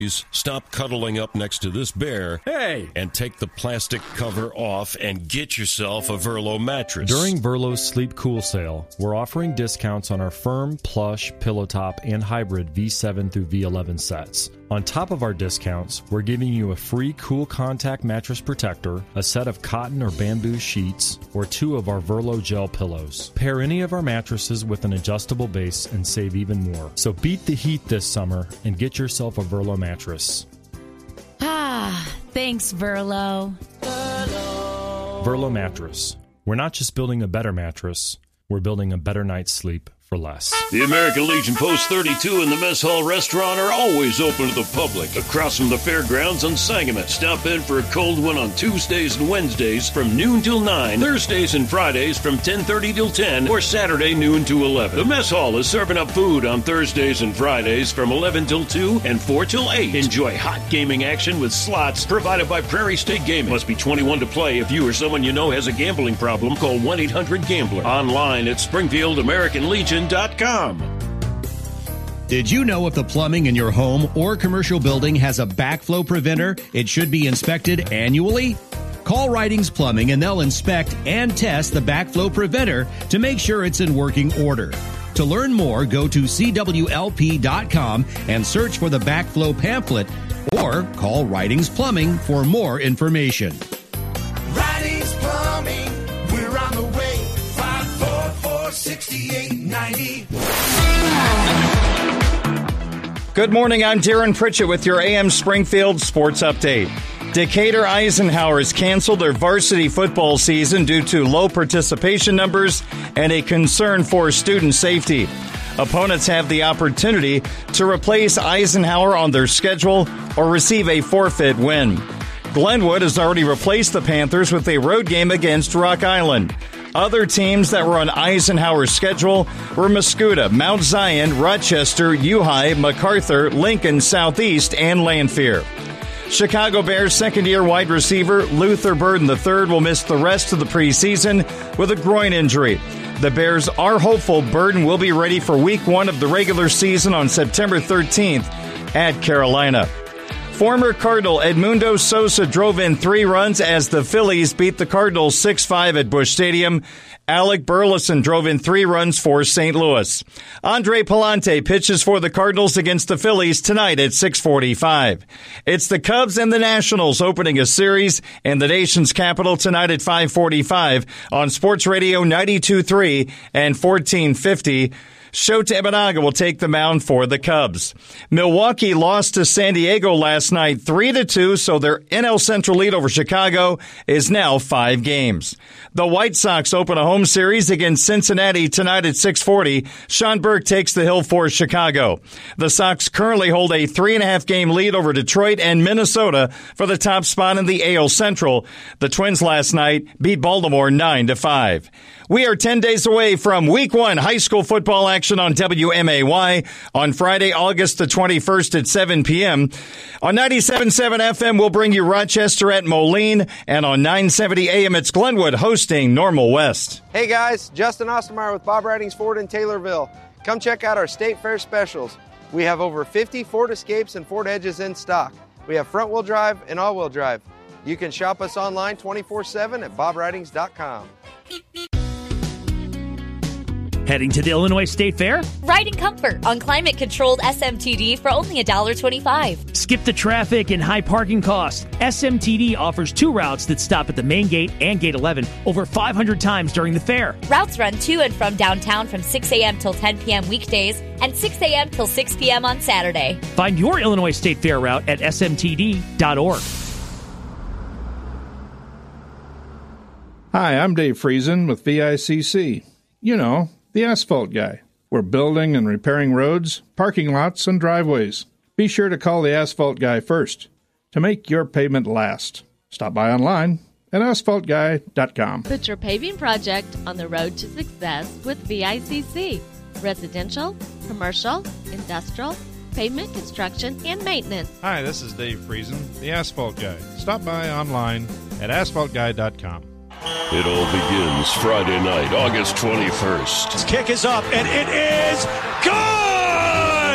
Stop cuddling up next to this bear. Hey! And take the plastic cover off and get yourself a Verlo mattress. During Verlo's Sleep Cool sale, we're offering discounts on our firm, plush, pillow top, and hybrid V7 through V11 sets. On top of our discounts, we're giving you a free Cool Contact mattress protector, a set of cotton or bamboo sheets, or 2 of our Verlo gel pillows. Pair any of our mattresses with an adjustable base and save even more. So beat the heat this summer and get yourself a Verlo mattress. Thanks, Verlo. Verlo mattress. We're not just building a better mattress, we're building a better night's sleep for less. The American Legion Post 32 and the Mess Hall Restaurant are always open to the public across from the fairgrounds on Sangamon. Stop in for a cold one on Tuesdays and Wednesdays from noon till 9, Thursdays and Fridays from 10:30 till 10, or Saturday noon to 11. The Mess Hall is serving up food on Thursdays and Fridays from 11 till 2 and 4 till 8. Enjoy hot gaming action with slots provided by Prairie State Gaming. Must be 21 to play. If you or someone you know has a gambling problem, call 1-800-GAMBLER. Online at SpringfieldAmericanLegion.com. Did you know if the plumbing in your home or commercial building has a backflow preventer, it should be inspected annually? Call Ridings Plumbing and they'll inspect and test the backflow preventer to make sure it's in working order. To learn more, go to CWLP.com and search for the backflow pamphlet or call Ridings Plumbing for more information. Ridings Plumbing, we're on the way. 544-6890. Good morning, I'm Darren Pritchett with your AM Springfield Sports Update. Decatur Eisenhower has canceled their varsity football season due to low participation numbers and a concern for student safety. Opponents have the opportunity to replace Eisenhower on their schedule or receive a forfeit win. Glenwood has already replaced the Panthers with a road game against Rock Island. Other teams that were on Eisenhower's schedule were Mascoutah, Mount Zion, Rochester, Uhi, MacArthur, Lincoln, Southeast, and Lanphier. Chicago Bears second-year wide receiver Luther Burden III will miss the rest of the preseason with a groin injury. The Bears are hopeful Burden will be ready for Week 1 of the regular season on September 13th at Carolina. Former Cardinal Edmundo Sosa drove in 3 runs as the Phillies beat the Cardinals 6-5 at Busch Stadium. Alec Burleson drove in 3 runs for St. Louis. Andre Palante pitches for the Cardinals against the Phillies tonight at 6:45. It's the Cubs and the Nationals opening a series in the nation's capital tonight at 5:45 on Sports Radio 92.3 and 1450. Shota Imanaga will take the mound for the Cubs. Milwaukee lost to San Diego last night 3-2, so their NL Central lead over Chicago is now 5 games. The White Sox open a home series against Cincinnati tonight at 6:40. Sean Burke takes the hill for Chicago. The Sox currently hold a 3.5-game lead over Detroit and Minnesota for the top spot in the AL Central. The Twins last night beat Baltimore 9-5. We are 10 days away from Week 1 high school football action on WMAY on Friday, August the 21st at 7 p.m. On 97.7 FM, we'll bring you Rochester at Moline, and on 970 AM, it's Glenwood hosting Normal West. Hey guys, Justin Ostermeyer with Bob Ridings Ford in Taylorville. Come check out our State Fair specials. We have over 50 Ford Escapes and Ford Edges in stock. We have front-wheel drive and all-wheel drive. You can shop us online 24/7 at bobridings.com. Heading to the Illinois State Fair? Ride in comfort on climate-controlled SMTD for only $1.25. Skip the traffic and high parking costs. SMTD offers 2 routes that stop at the main gate and Gate 11 over 500 times during the fair. Routes run to and from downtown from 6 a.m. till 10 p.m. weekdays and 6 a.m. till 6 p.m. on Saturday. Find your Illinois State Fair route at smtd.org. Hi, I'm Dave Friesen with VICC. You know, the asphalt guy. We're building and repairing roads, parking lots, and driveways. Be sure to call the asphalt guy first to make your pavement last. Stop by online at asphaltguy.com. Put your paving project on the road to success with VICC. Residential, commercial, industrial, pavement construction, and maintenance. Hi, this is Dave Friesen, the Asphalt Guy. Stop by online at asphaltguy.com. It all begins Friday night, August 21st. His kick is up, and it is good!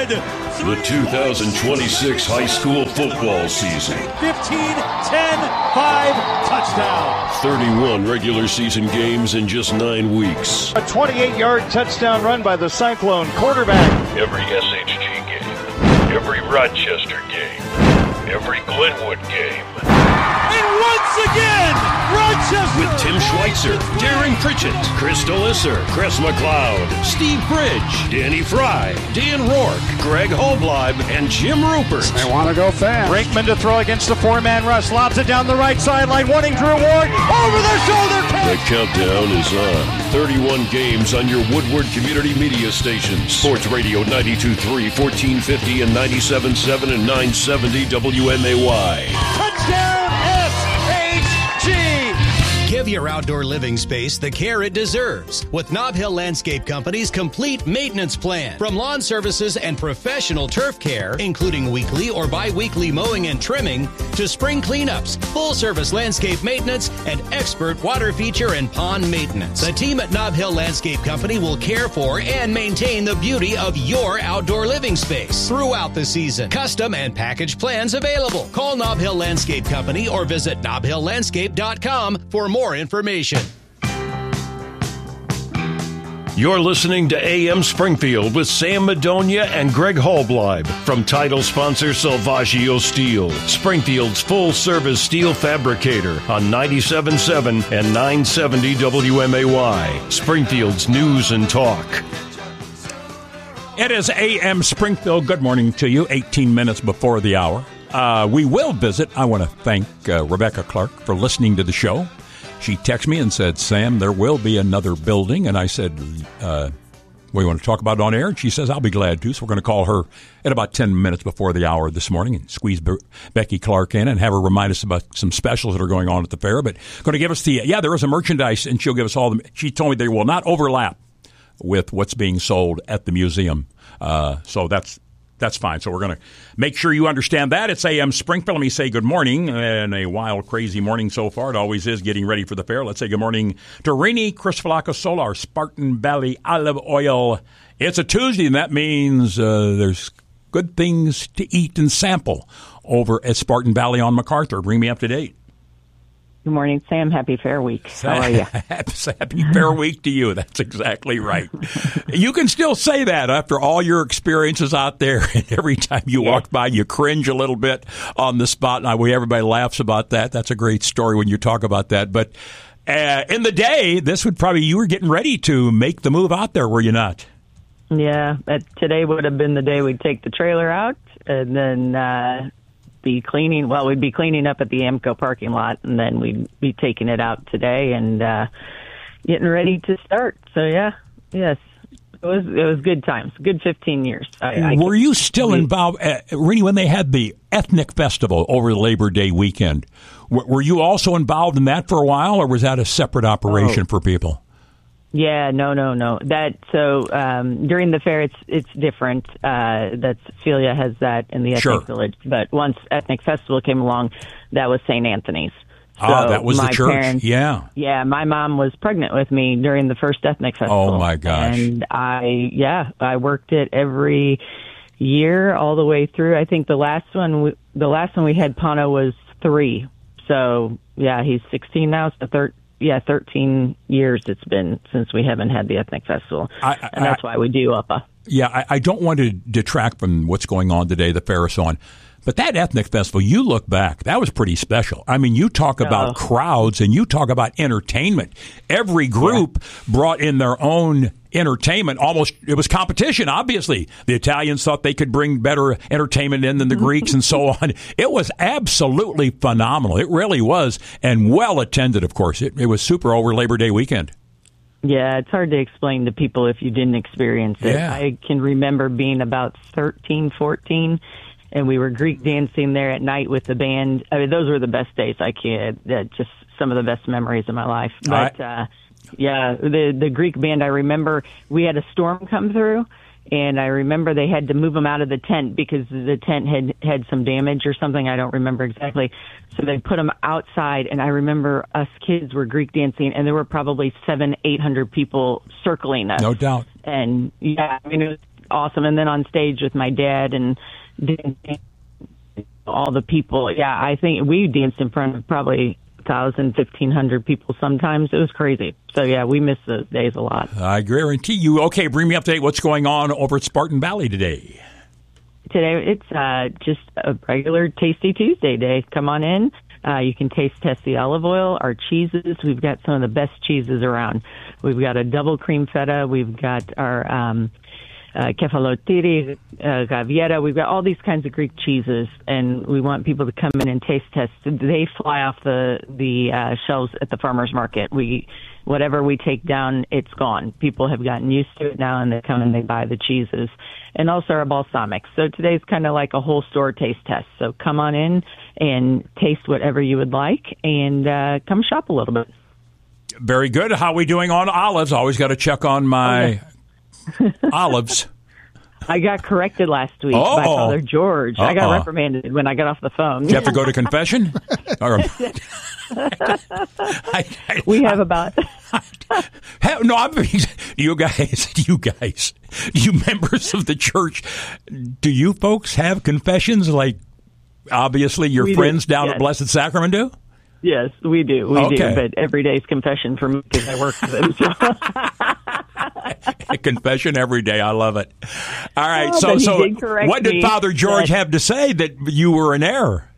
good. The 2026 high school football season. 15, 10, 5, touchdown. 31 regular season games in just 9 weeks. A 28-yard touchdown run by the Cyclone quarterback. Every SHG game, every Rochester game, every Glenwood game. And once again, Rochester! With Tim Schweitzer, Darren Pritchett, Chris Delisser, Chris McLeod, Steve Bridge, Danny Fry, Dan Rourke, Greg Holbleib, and Jim Rupert. They want to go fast. Brinkman to throw against the four-man rush. Lobs it down the right sideline. Wanting Drew Ward. Over the shoulder catch. The countdown is on. 31 games on your Woodward Community Media stations. Sports Radio 92.3, 1450, and 97.7 and 970 WMAY. Touchdown SHG! Give your outdoor living space the care it deserves with Nob Hill Landscape Company's complete maintenance plan. From lawn services and professional turf care, including weekly or bi-weekly mowing and trimming, to spring cleanups, full-service landscape maintenance, and expert water feature and pond maintenance. The team at Nob Hill Landscape Company will care for and maintain the beauty of your outdoor living space throughout the season. Custom and package plans available. Call Nob Hill Landscape Company or visit nobhilllandscape.com for more information. You're listening to AM Springfield with Sam Madonia and Greg Holbleib from title sponsor Salvaggio Steel, Springfield's full-service steel fabricator on 97.7 and 970 WMAY, Springfield's news and talk. It is AM Springfield. Good morning to you, 18 minutes before the hour. We will visit. I want to thank Rebecca Clark for listening to the show. She texted me and said, Sam, there will be another building. And I said, we want to talk about it on air? And she says, I'll be glad to. So we're going to call her at about 10 minutes before the hour this morning and squeeze Becky Clark in and have her remind us about some specials that are going on at the fair. But going to give us there is a merchandise, and she'll give us all she told me they will not overlap with what's being sold at the museum. So that's fine. So we're going to make sure you understand that. It's AM Springfield. Let me say good morning. And a wild, crazy morning so far. It always is getting ready for the fair. Let's say good morning to Rini Crisfalaco Solar, Spartan Valley Olive Oil. It's a Tuesday, and that means there's good things to eat and sample over at Spartan Valley on MacArthur. Bring me up to date. Good morning, Sam. Happy Fair Week. How are you? Happy Fair Week to you. That's exactly right. You can still say that after all your experiences out there. And every time you walk by, you cringe a little bit on the spot. And everybody laughs about that. That's a great story when you talk about that. But in the day, you were getting ready to make the move out there, were you not? Yeah. Today would have been the day we'd take the trailer out and then we'd be cleaning up at the Amco parking lot, and then we'd be taking it out today and getting ready to start. So yes, it was good times, good 15 years. Were you still involved, Rini, when they had the Ethnic Festival over the Labor Day weekend? Were you also involved in that for a while, or was that a separate operation for people? Yeah, no. During the fair, it's different. Celia has that in the Ethnic Village. But once Ethnic Festival came along, that was St. Anthony's. So that was the church. Parents, yeah. My mom was pregnant with me during the first Ethnic Festival. Oh my gosh! And I worked it every year all the way through. I think the last one we had Pano was 3. So he's 16 now. So 13 years it's been since we haven't had the Ethnic Festival. And that's why we do UPA. Yeah, I don't want to detract from what's going on today, the fair is so on. But that Ethnic Festival, you look back, that was pretty special. I mean, you talk about crowds and you talk about entertainment. Every group brought in their own entertainment. Almost, it was competition, obviously. The Italians thought they could bring better entertainment in than the Greeks and so on. It was absolutely phenomenal. It really was. And well attended, of course. It was super over Labor Day weekend. Yeah, it's hard to explain to people if you didn't experience it. Yeah. I can remember being about 13, 14, and we were Greek dancing there at night with the band. I mean, those were the best days. Just some of the best memories of my life. But, the Greek band, I remember we had a storm come through, and I remember they had to move them out of the tent because the tent had some damage or something. I don't remember exactly. So they put them outside, and I remember us kids were Greek dancing, and there were probably 700-800 people circling us. No doubt. And, it was awesome. And then on stage with my dad and all the people. Yeah, I think we danced in front of probably 1,000, 1,500 people sometimes. It was crazy. So, yeah, we miss those days a lot. I guarantee you. Okay, bring me up to date. What's going on over at Spartan Valley today? Today, it's just a regular Tasty Tuesday day. Come on in. You can taste test the olive oil, our cheeses. We've got some of the best cheeses around. We've got a double cream feta. We've got our kefalotiri, gaviera. We've got all these kinds of Greek cheeses, and we want people to come in and taste test. They fly off the shelves at the farmers market. Whatever we take down, it's gone. People have gotten used to it now, and they come and they buy the cheeses. And also our balsamics. So today's kind of like a whole store taste test. So come on in and taste whatever you would like, and come shop a little bit. Very good. How are we doing on olives? Always got to check on my olives. I got corrected last week by Father George. I got reprimanded when I got off the phone. Did you have to go to confession? We have about... you guys, you members of the church, do you folks have confessions like obviously your friends down at Blessed Sacrament do? Yes, we do. We do. But every day's confession for me because I work for them. So. Confession every day. I love it. All right. So what did Father George have to say that you were in error?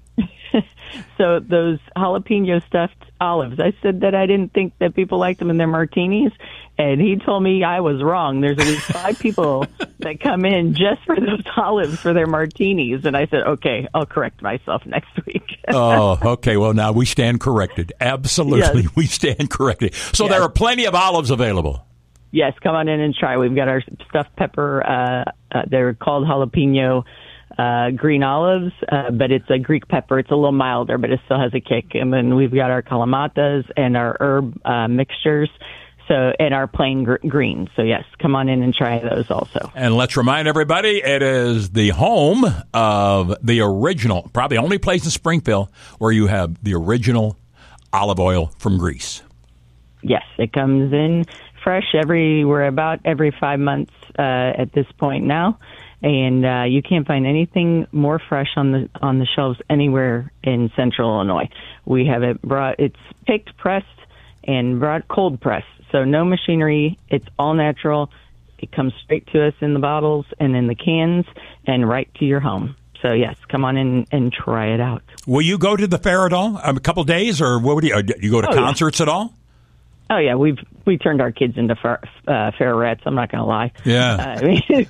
So those jalapeno stuffed olives, I said that I didn't think that people liked them in their martinis, and he told me I was wrong. There's at least 5 people that come in just for those olives for their martinis, and I said, okay, I'll correct myself next week. Oh, okay. Well, now we stand corrected. Absolutely, yes. We stand corrected. So there are plenty of olives available. Yes, come on in and try. We've got our stuffed pepper. They're called jalapeno green olives, but it's a Greek pepper. It's a little milder, but it still has a kick. And then we've got our kalamatas and our herb mixtures, and our plain greens. So, yes, come on in and try those also. And let's remind everybody, it is the home of the original, probably only place in Springfield where you have the original olive oil from Greece. Yes, it comes in fresh we're about every 5 months at this point now. And you can't find anything more fresh on the shelves anywhere in Central Illinois. We have it it's picked, pressed, and brought cold pressed. So no machinery. It's all natural. It comes straight to us in the bottles and in the cans and right to your home. So, yes, come on in and try it out. Will you go to the fair at all? A couple of days, or what would you do? You go to concerts at all? Oh, yeah, we turned our kids into fair rats. I'm not going to lie. Yeah.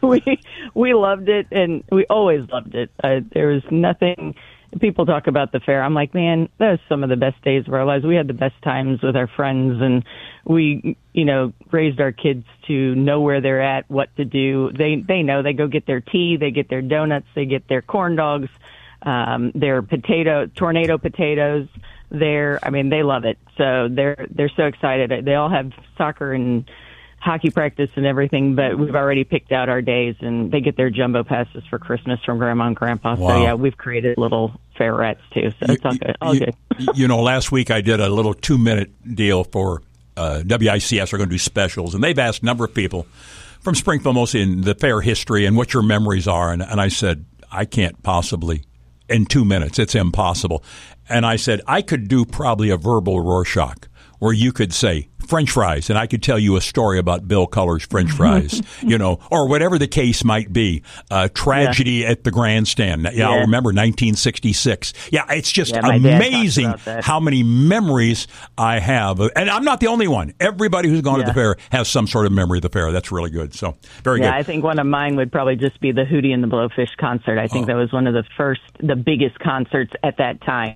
We loved it, and we always loved it. There was nothing. People talk about the fair. I'm like, man, that was some of the best days of our lives. We had the best times with our friends, and we, raised our kids to know where they're at, what to do. They know. They go get their tea, they get their donuts, they get their corn dogs, their tornado potatoes. They love it. So they're so excited. They all have soccer and hockey practice and everything, but we've already picked out our days, and they get their jumbo passes for Christmas from Grandma and Grandpa. Wow. So, yeah, we've created little fair rats, too. So it's all good. Last week I did a little 2-minute deal for WICS. Are going to do specials, and they've asked a number of people from Springfield, mostly in the fair history and what your memories are. And I said, I can't possibly in 2 minutes. It's impossible. And I said, I could do probably a verbal Rorschach where you could say French fries, and I could tell you a story about Bill Culler's French fries, or whatever the case might be. Tragedy at the grandstand. Yeah, I'll remember 1966. Yeah, it's just amazing how many memories I have. And I'm not the only one. Everybody who's gone to the fair has some sort of memory of the fair. That's really good. So, very good. Yeah, I think one of mine would probably just be the Hootie and the Blowfish concert. I think that was one of the biggest concerts at that time.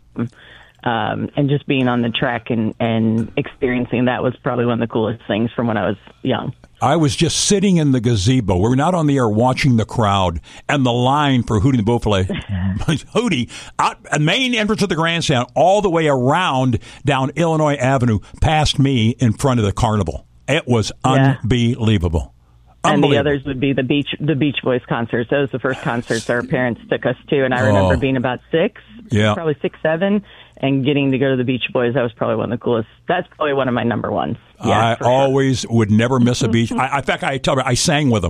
And just being on the track and experiencing that was probably one of the coolest things from when I was young. I was just sitting in the gazebo. We were not on the air watching the crowd and the line for Hootie and the Blowfish. Hootie, out at the main entrance of the grandstand, all the way around down Illinois Avenue, past me in front of the carnival. It was unbelievable. And the others would be the Beach Boys concerts. That was the first concerts our parents took us to, and I remember being about 6, probably 6, 7, and getting to go to the Beach Boys. That was probably one of the coolest. That's probably one of my number ones. Yeah, I always would never miss a beach. In fact, I tell you, I sang with them.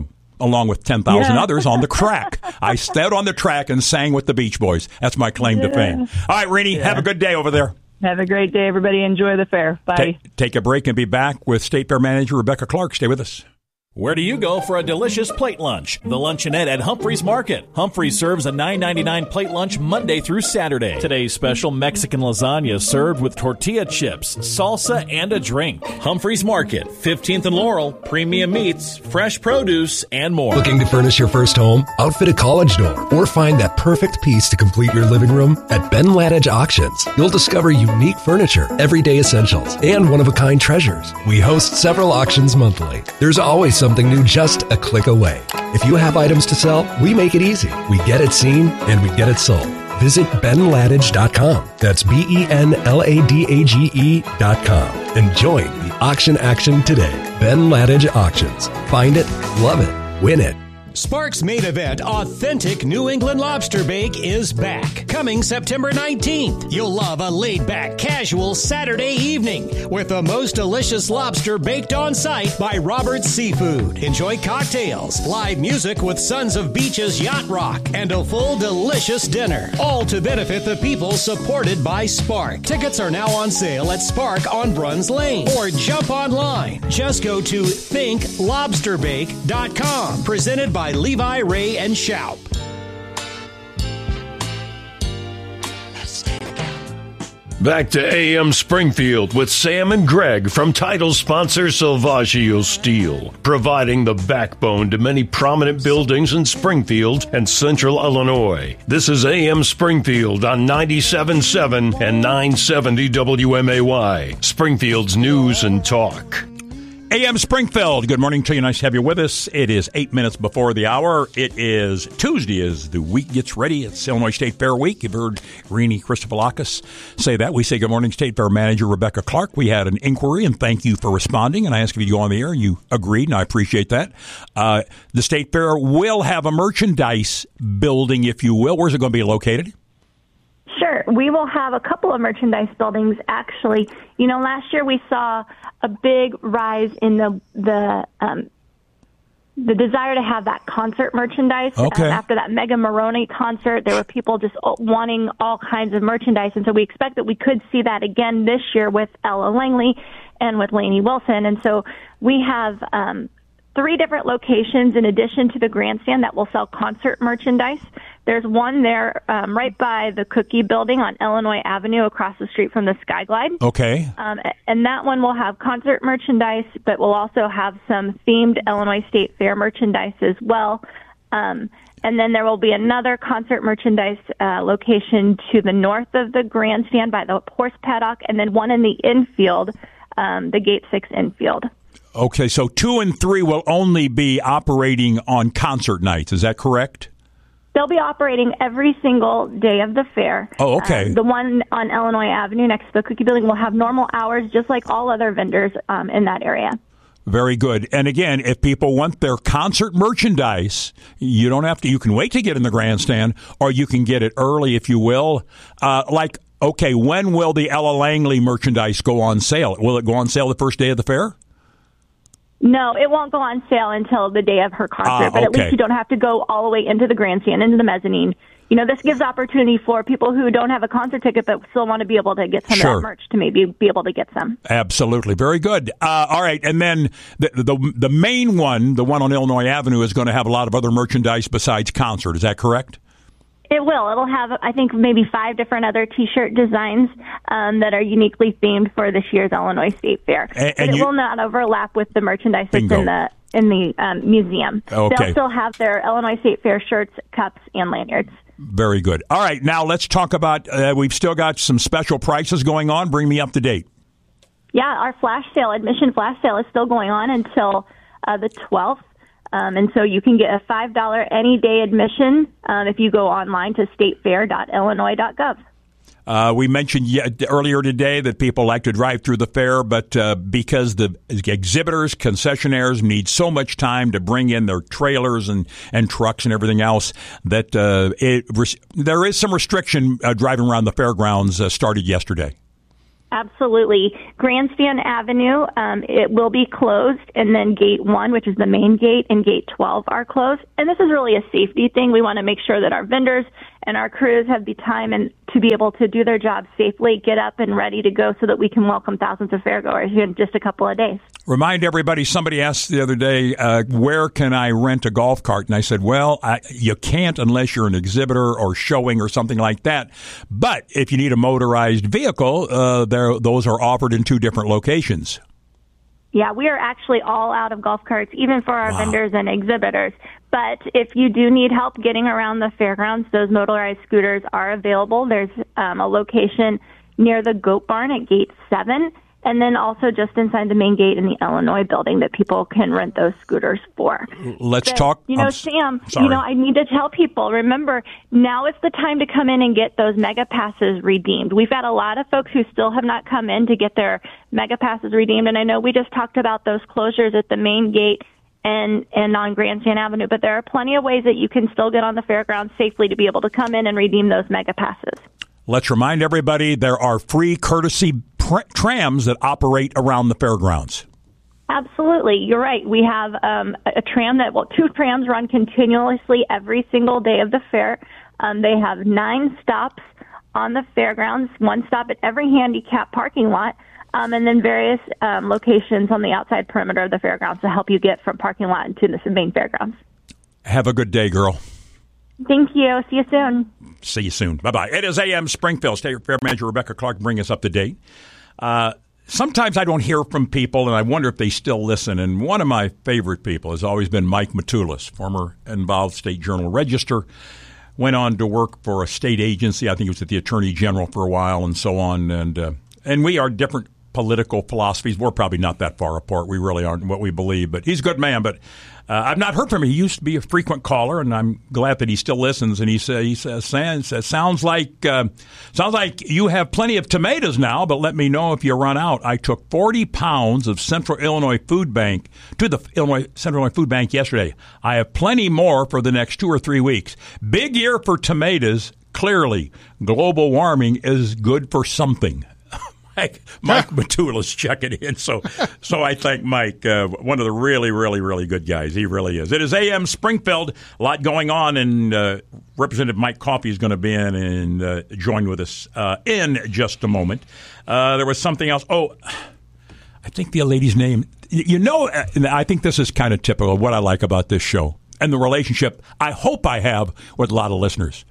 along with 10,000 others on the track. I stood on the track and sang with the Beach Boys. That's my claim to fame. All right, Renee, have a good day over there. Have a great day, everybody. Enjoy the fair. Bye. Take a break and be back with State Fair Manager Rebecca Clark. Stay with us. Where do you go for a delicious plate lunch? The Luncheonette at Humphreys Market. Humphreys serves a $9.99 plate lunch Monday through Saturday. Today's special Mexican lasagna served with tortilla chips, salsa, and a drink. Humphreys Market, 15th and Laurel, premium meats, fresh produce, and more. Looking to furnish your first home, outfit a college dorm, or find that perfect piece to complete your living room? At Ben Ladage Auctions, you'll discover unique furniture, everyday essentials, and one-of-a-kind treasures. We host several auctions monthly. There's always something new just a click away. If you have items to sell, we make it easy. We get it seen and we get it sold. Visit benladage.com. That's BenLadage.com. And join the auction action today. Ben Ladage Auctions. Find it, love it, win it. Spark's main event, Authentic New England Lobster Bake, is back. Coming September 19th. You'll love a laid-back, casual Saturday evening with the most delicious lobster baked on site by Robert's Seafood. Enjoy cocktails, live music with Sons of Beach's Yacht Rock, and a full delicious dinner. All to benefit the people supported by Spark. Tickets are now on sale at Spark on Bruns Lane. Or jump online. Just go to thinklobsterbake.com. Presented by Levi, Ray, and Schaup. Back to AM Springfield with Sam and Greg from title sponsor Silvaggio Steel, providing the backbone to many prominent buildings in Springfield and Central Illinois. This is AM Springfield on 97.7 and 970 WMAY, Springfield's news and talk. AM Springfield, good morning to you. Nice to have you with us. It is 8 minutes before the hour. It is Tuesday as the week gets ready. It's Illinois State Fair week. You've heard Renee Christopoulos say that. We say good morning, State Fair Manager Rebecca Clark. We had an inquiry, and thank you for responding. And I asked if you'd go on the air, and you agreed, and I appreciate that. The State Fair will have a merchandise building, if you will. Where's it going to be located? Sure. We will have a couple of merchandise buildings, actually. You know, last year we saw a big rise in the desire to have that concert merchandise. Okay. After that Mega Maroney concert, there were people just wanting all kinds of merchandise. And so we expect that we could see that again this year with Ella Langley and with Lainey Wilson. And so we have 3 different locations in addition to the grandstand that will sell concert merchandise. There's one there right by the Cookie Building on Illinois Avenue across the street from the Skyglide. Okay. And that one will have concert merchandise, but will also have some themed Illinois State Fair merchandise as well. And then there will be another concert merchandise location to the north of the grandstand by the horse paddock, and then one in the infield, the Gate 6 infield. Okay, so 2 and 3 will only be operating on concert nights. Is that correct? They'll be operating every single day of the fair. Oh, okay. The one on Illinois Avenue next to the Cookie Building will have normal hours, just like all other vendors in that area. Very good. And again, if people want their concert merchandise, you don't have to. You can wait to get in the grandstand, or you can get it early, if you will. Okay, when will the Ella Langley merchandise go on sale? Will it go on sale the first day of the fair? No, it won't go on sale until the day of her concert, but at least you don't have to go all the way into the grandstand, into the mezzanine. You know, this gives opportunity for people who don't have a concert ticket but still want to be able to get some of that merch to maybe be able to get some. Absolutely. Very good. All right, and then the main one, the one on Illinois Avenue, is going to have a lot of other merchandise besides concert. Is that correct? It will. It'll have, I think, maybe 5 different other T-shirt designs that are uniquely themed for this year's Illinois State Fair. And it will not overlap with the merchandise that's in the museum. Okay. They'll still have their Illinois State Fair shirts, cups, and lanyards. Very good. All right, now let's talk about, we've still got some special prices going on. Bring me up to date. Yeah, our flash sale, admission flash sale, is still going on until the 12th. And so you can get a $5 any day admission if you go online to statefair.illinois.gov. We mentioned earlier today that people like to drive through the fair, but because the exhibitors, concessionaires need so much time to bring in their trailers and trucks and everything else, that there is some restriction driving around the fairgrounds started yesterday. Absolutely. Grandstand Avenue, it will be closed, and then Gate 1, which is the main gate, and Gate 12 are closed. And this is really a safety thing. We want to make sure that our vendors and our crews have the time and to be able to do their job safely, get up and ready to go so that we can welcome thousands of fairgoers in just a couple of days. Remind everybody, somebody asked the other day, where can I rent a golf cart? And I said, well, you can't unless you're an exhibitor or showing or something like that. But if you need a motorized vehicle, those are offered in 2 different locations. Yeah, we are actually all out of golf carts, even for our vendors and exhibitors. But if you do need help getting around the fairgrounds, those motorized scooters are available. There's a location near the Goat Barn at Gate 7, and then also just inside the main gate in the Illinois building that people can rent those scooters for. Let's talk. Sam, I need to tell people, remember, now is the time to come in and get those mega passes redeemed. We've got a lot of folks who still have not come in to get their mega passes redeemed, and I know we just talked about those closures at the main gate and on Grandstand Avenue, but there are plenty of ways that you can still get on the fairgrounds safely to be able to come in and redeem those mega passes. Let's remind everybody there are free courtesy trams that operate around the fairgrounds. Absolutely. You're right. We have a tram 2 trams run continuously every single day of the fair. They have 9 stops on the fairgrounds, 1 stop at every handicap parking lot, and then various locations on the outside perimeter of the fairgrounds to help you get from parking lot to the main fairgrounds. Have a good day, girl. Thank you. See you soon. See you soon. Bye-bye. It is AM Springfield. State Fair Manager Rebecca Clark bring us up to date. Sometimes I don't hear from people, and I wonder if they still listen. And one of my favorite people has always been Mike Matulis, former Involved State Journal Register. Went on to work for a state agency. I think he was at the Attorney General for a while and so on. And we are different political philosophies. We're probably not that far apart. We really aren't in what we believe. But he's a good man. But I've not heard from him. He used to be a frequent caller, and I'm glad that he still listens. And he says, sounds like you have plenty of tomatoes now, but let me know if you run out. I took 40 pounds of Central Illinois Food Bank to the Central Illinois Food Bank yesterday. I have plenty more for the next 2 or 3 weeks. Big year for tomatoes. Clearly, global warming is good for something. Mike Matulis checking in. So I thank Mike, one of the really, really, really good guys. He really is. It is AM Springfield. A lot going on, and Representative Mike Coffey is going to be in and join with us in just a moment. There was something else. Oh, I think the lady's name. And I think this is kind of typical of what I like about this show and the relationship I hope I have with a lot of listeners.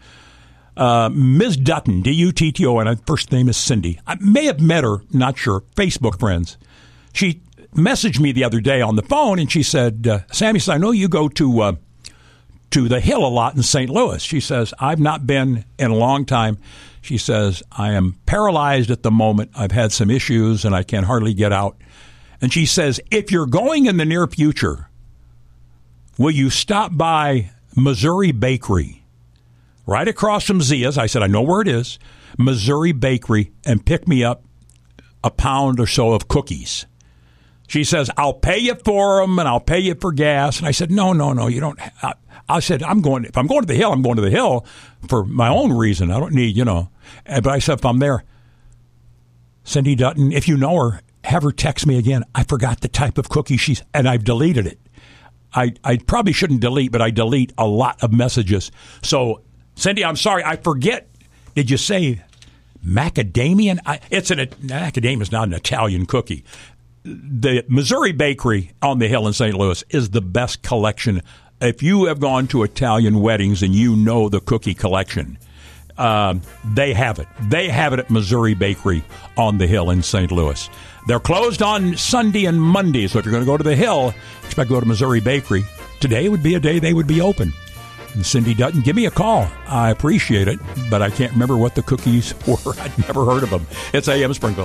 Ms. Dutton, D-U-T-T-O, and her first name is Cindy. I may have met her, not sure, Facebook friends. She messaged me the other day on the phone, and she said, Sammy, I know you go to the Hill a lot in St. Louis. She says, I've not been in a long time. She says, I am paralyzed at the moment. I've had some issues, and I can hardly get out. And she says, if you're going in the near future, will you stop by Missouri Bakery? Right across from Zia's. I said, I know where it is, Missouri Bakery, and pick me up a pound or so of cookies. She says, I'll pay you for them, and I'll pay you for gas. And I said, no, you don't. I said, if I'm going to the Hill, I'm going to the Hill for my own reason. I don't need, But I said, if I'm there, Cindy Dutton, if you know her, have her text me again. I forgot the type of cookie and I've deleted it. I probably shouldn't delete, but I delete a lot of messages. So, Cindy, I'm sorry, I forget. Did you say macadamia? Macadamia is not an Italian cookie. The Missouri Bakery on the Hill in St. Louis is the best collection. If you have gone to Italian weddings and you know the cookie collection, they have it. They have it at Missouri Bakery on the Hill in St. Louis. They're closed on Sunday and Monday, so if you're going to go to the Hill, expect to go to Missouri Bakery. Today would be a day they would be open. And Cindy Dutton, give me a call. I appreciate it, but I can't remember what the cookies were. I'd never heard of them. It's AM Springfield.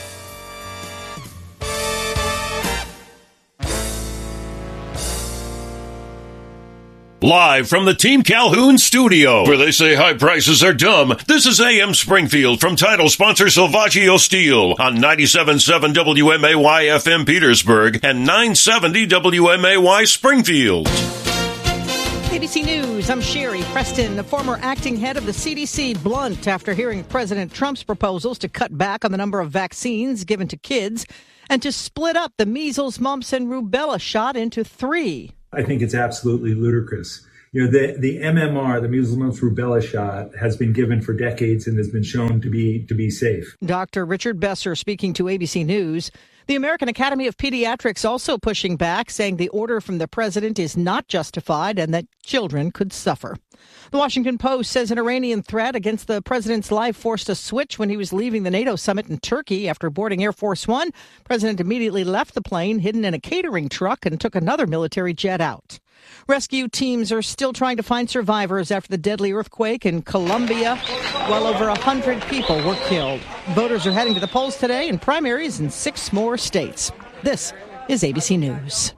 Live from the Team Calhoun studio, where they say high prices are dumb, this is AM Springfield from title sponsor Silvaggio Steel on 97.7 WMAY FM Petersburg and 970 WMAY Springfield. ABC News, I'm Sherry Preston. The former acting head of the CDC, blunt after hearing President Trump's proposals to cut back on the number of vaccines given to kids and to split up the measles, mumps, and rubella shot into 3. I think it's absolutely ludicrous. You know, the MMR, the measles, mumps, rubella shot, has been given for decades and has been shown to be safe. Dr. Richard Besser speaking to ABC News. The American Academy of Pediatrics also pushing back, saying the order from the president is not justified and that children could suffer. The Washington Post says an Iranian threat against the president's life forced a switch when he was leaving the NATO summit in Turkey. After boarding Air Force One, the president immediately left the plane hidden in a catering truck and took another military jet out. Rescue teams are still trying to find survivors after the deadly earthquake in Colombia. Well over 100 people were killed. Voters are heading to the polls today in primaries in 6 more states. This is ABC News.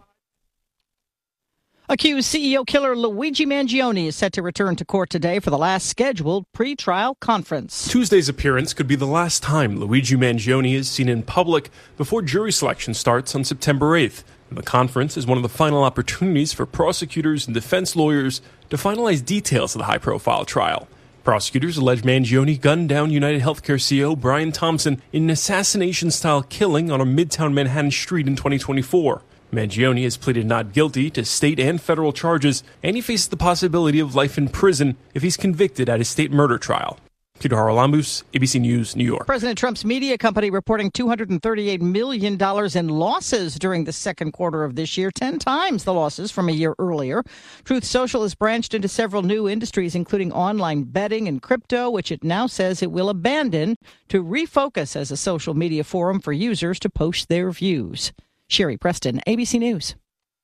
Accused CEO killer Luigi Mangione is set to return to court today for the last scheduled pre-trial conference. Tuesday's appearance could be the last time Luigi Mangione is seen in public before jury selection starts on September 8th. The conference is one of the final opportunities for prosecutors and defense lawyers to finalize details of the high-profile trial. Prosecutors allege Mangione gunned down United Healthcare CEO Brian Thompson in an assassination-style killing on a Midtown Manhattan street in 2024. Mangione has pleaded not guilty to state and federal charges, and he faces the possibility of life in prison if he's convicted at his state murder trial. Peter Haralambous, ABC News, New York. President Trump's media company reporting $238 million in losses during the second quarter of this year, 10 times the losses from a year earlier. Truth Social has branched into several new industries, including online betting and crypto, which it now says it will abandon to refocus as a social media forum for users to post their views. Sherry Preston, ABC News.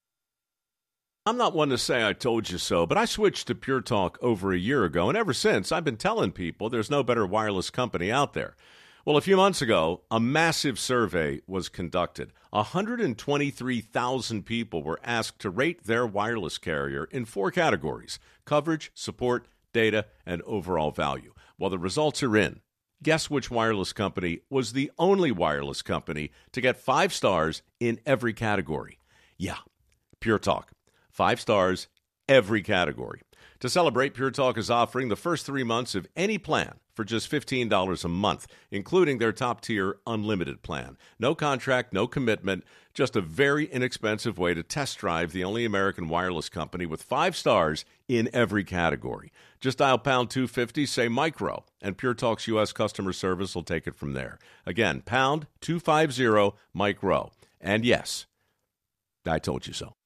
I'm not one to say I told you so, but I switched to Pure Talk over a year ago, and ever since, I've been telling people there's no better wireless company out there. Well, a few months ago, a massive survey was conducted. 123,000 people were asked to rate their wireless carrier in 4 categories: coverage, support, data, and overall value. Well, the results are in. Guess which wireless company was the only wireless company to get 5 stars in every category? Yeah, Pure Talk. 5 stars, every category. To celebrate, Pure Talk is offering the first 3 months of any plan for just $15 a month, including their top-tier unlimited plan. No contract, no commitment, just a very inexpensive way to test drive the only American wireless company with 5 stars in every category. Just dial pound 250, say micro, and Pure Talk's U.S. customer service will take it from there. Again, pound 250, micro. And yes, I told you so.